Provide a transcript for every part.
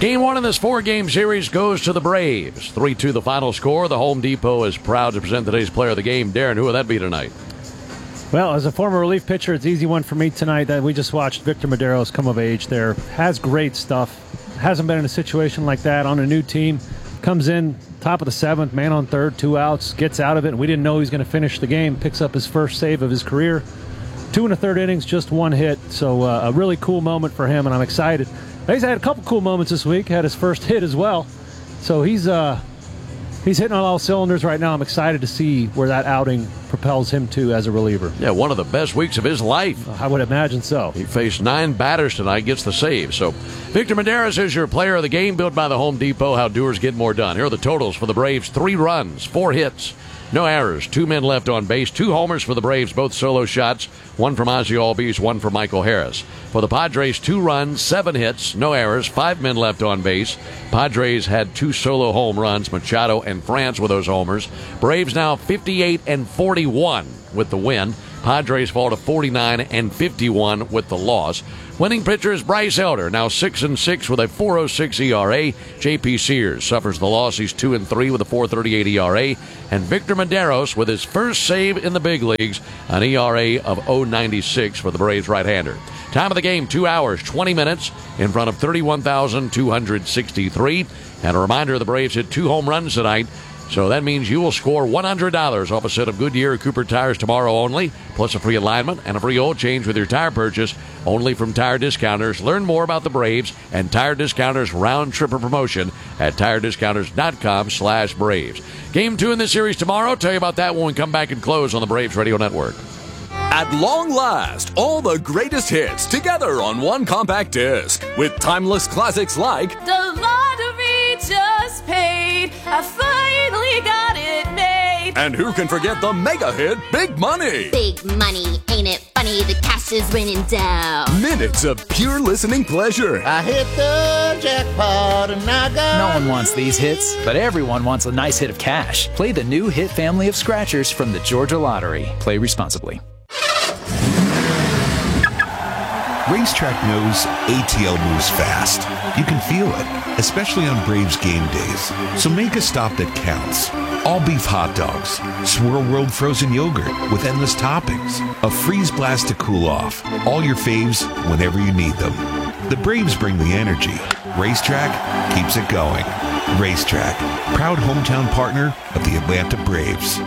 Game 1 in this 4-game series goes to the Braves. 3-2 the final score. The Home Depot is proud to present today's player of the game. Darren, who would that be tonight? Well, as a former relief pitcher, it's an easy one for me tonight. That we just watched Victor Mederos come of age there. Has great stuff. Hasn't been in a situation like that on a new team. Comes in, top of the 7th, man on third, 2 outs, gets out of it. We didn't know he was going to finish the game. Picks up his first save of his career. 2 1/3 innings, just 1 hit. So a really cool moment for him, and I'm excited. He's had a couple cool moments this week. Had his first hit as well. So he's hitting on all cylinders right now. I'm excited to see where that outing propels him to as a reliever. Yeah, one of the best weeks of his life. I would imagine so. He faced 9 batters tonight, gets the save. So Victor Mederos is your player of the game, built by the Home Depot. How doers get more done. Here are the totals for the Braves. 3 runs, 4 hits, no errors, 2 men left on base, 2 homers for the Braves, both solo shots, 1 from Ozzie Albies, 1 for Michael Harris. For the Padres, 2 runs, 7 hits, no errors, 5 men left on base. Padres had 2 solo home runs, Machado and France with those homers. Braves now 58-41 with the win. Padres fall to 49-51 with the loss. Winning pitcher is Bryce Elder, now 6-6 with a 4.06 ERA. J.P. Sears suffers the loss. He's 2-3 with a 4.38 ERA. And Victor Mederos with his first save in the big leagues, an ERA of 0.96 for the Braves right-hander. Time of the game, 2 hours, 20 minutes in front of 31,263. And a reminder, the Braves hit 2 home runs tonight. So that means you will score $100 off a set of Goodyear Cooper tires tomorrow only, plus a free alignment and a free oil change with your tire purchase, only from Tire Discounters. Learn more about the Braves and Tire Discounters round-tripper promotion at tirediscounters.com/Braves. Game 2 in this series tomorrow. Tell you about that when we come back and close on the Braves Radio Network. At long last, all the greatest hits together on one compact disc with timeless classics like The Lottery Just Paid, I finally got it made. And who can forget the mega hit Big Money? Big money, ain't it funny? The cash is raining down. Minutes of pure listening pleasure. I hit the jackpot and I got... No one wants these hits, but everyone wants a nice hit of cash. Play the new hit family of scratchers from the Georgia Lottery. Play responsibly. Racetrack knows ATL moves fast. You can feel it, especially on Braves game days. So make a stop that counts. All beef hot dogs, Swirl World frozen yogurt with endless toppings, a freeze blast to cool off. All your faves whenever you need them. The Braves bring the energy. Racetrack keeps it going. Racetrack, proud hometown partner of the Atlanta Braves.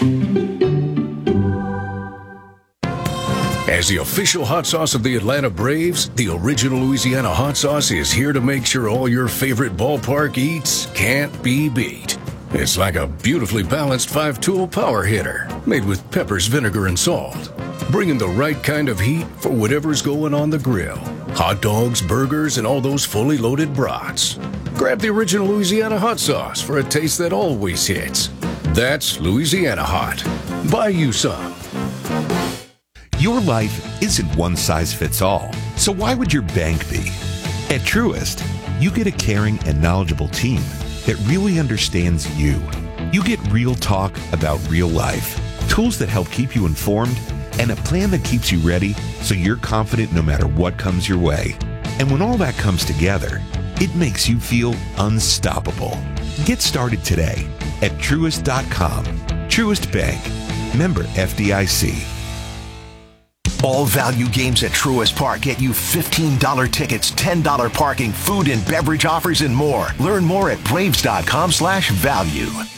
As the official hot sauce of the Atlanta Braves, the original Louisiana hot sauce is here to make sure all your favorite ballpark eats can't be beat. It's like a beautifully balanced 5-tool power hitter, made with peppers, vinegar, and salt, bringing the right kind of heat for whatever's going on the grill. Hot dogs, burgers, and all those fully loaded brats. Grab the original Louisiana hot sauce for a taste that always hits. That's Louisiana Hot. Buy you some. Your life isn't one size fits all, so why would your bank be? At Truist, you get a caring and knowledgeable team that really understands you. You get real talk about real life, tools that help keep you informed, and a plan that keeps you ready so you're confident no matter what comes your way. And when all that comes together, it makes you feel unstoppable. Get started today at Truist.com. Truist Bank. Member FDIC. All value games at Truist Park get you $15 tickets, $10 parking, food and beverage offers, and more. Learn more at Braves.com/value.